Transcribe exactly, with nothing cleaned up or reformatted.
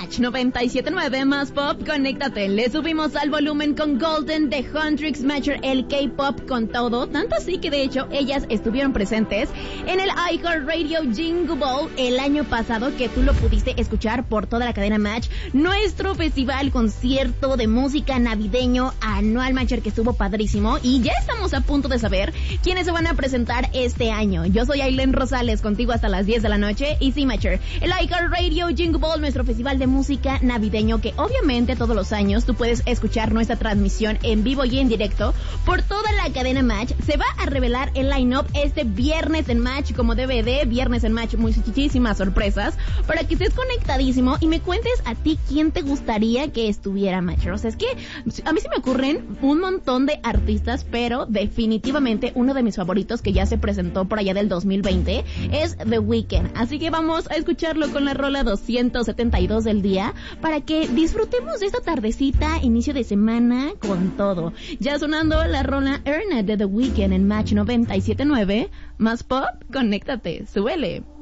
Match noventa y siete punto nueve más pop, conéctate. Le subimos al volumen con Golden de Huntrix Matcher, el K-pop con todo, tanto así que de hecho ellas estuvieron presentes en el iHeartRadio Jingle Ball el año pasado, que tú lo pudiste escuchar por toda la cadena Match, nuestro festival concierto de música navideño anual Matcher, que estuvo padrísimo, y ya estamos a punto de saber quiénes se van a presentar este año. Yo soy Ailén Rosales, contigo hasta las diez de la noche, y sí Matcher, el iHeartRadio Jingle Ball, nuestro festival de música navideño, que obviamente todos los años tú puedes escuchar nuestra transmisión en vivo y en directo por toda la cadena Match. Se va a revelar el line-up este viernes en Match como D V D, viernes en Match, muchísimas sorpresas para que estés conectadísimo y me cuentes a ti quién te gustaría que estuviera Match. O sea, es que a mí se me ocurren un montón de artistas, pero definitivamente uno de mis favoritos que ya se presentó por allá del dos mil veinte es The Weeknd. Así que vamos a escucharlo con la rola doscientos setenta y dos del día para que disfrutemos de esta tardecita, inicio de semana con todo. Ya sonando la rola Earn It de The Weeknd en Match noventa y siete punto nueve. Más pop, conéctate, súbele.